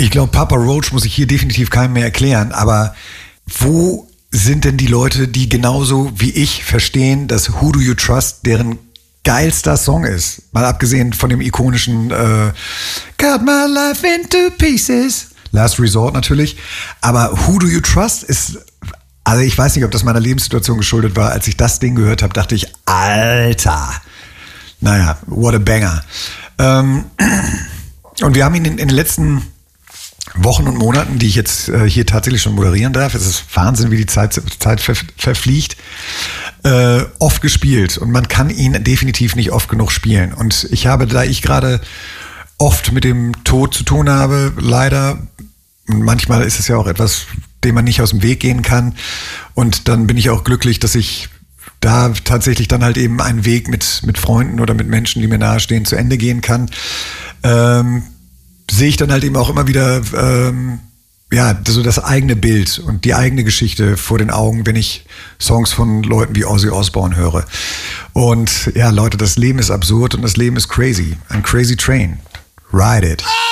Ich glaube, Papa Roach muss ich hier definitiv keinem mehr erklären, aber wo sind denn die Leute, die genauso wie ich verstehen, dass Who Do You Trust deren geilster Song ist? Mal abgesehen von dem ikonischen Cut My Life into Pieces, Last Resort natürlich, aber Who Do You Trust ist, also ich weiß nicht, ob das meiner Lebenssituation geschuldet war, als ich das Ding gehört habe, dachte ich, Alter, naja, what a banger. Und wir haben ihn in den letzten Wochen und Monaten, die ich jetzt hier tatsächlich schon moderieren darf, es ist Wahnsinn, wie die Zeit verfliegt, oft gespielt. Und man kann ihn definitiv nicht oft genug spielen. Und ich habe, da ich gerade oft mit dem Tod zu tun habe, leider, und manchmal ist es ja auch etwas, dem man nicht aus dem Weg gehen kann. Und dann bin ich auch glücklich, dass ich da tatsächlich dann halt eben einen Weg mit Freunden oder mit Menschen, die mir nahestehen, zu Ende gehen kann. Sehe ich dann halt eben auch immer wieder so das eigene Bild und die eigene Geschichte vor den Augen, wenn ich Songs von Leuten wie Ozzy Osbourne höre. Und ja, Leute, das Leben ist absurd und das Leben ist crazy. Ein crazy train. Ride it.